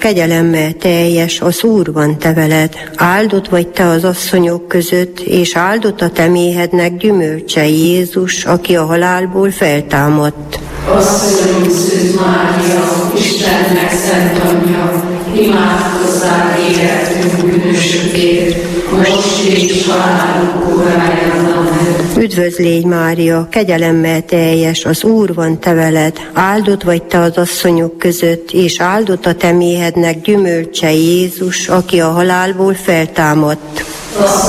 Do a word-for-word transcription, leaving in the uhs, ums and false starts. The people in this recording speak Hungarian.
kegyelemmel teljes, az Úr van te veled. Áldott vagy te az asszonyok között, és áldott a te méhednek gyümölcse Jézus, aki a halálból feltámadt. Asszonyunk Szűz Mária, Istennek szent anyja, imádkozzál életünk bűnösökért, most és halálunk óráján. Amen. Üdvözl légy Mária, kegyelemmel teljes, az Úr van te veled. Áldott vagy te az asszonyok között, és áldott a te méhednek gyümölcse Jézus, aki a halálból feltámadt.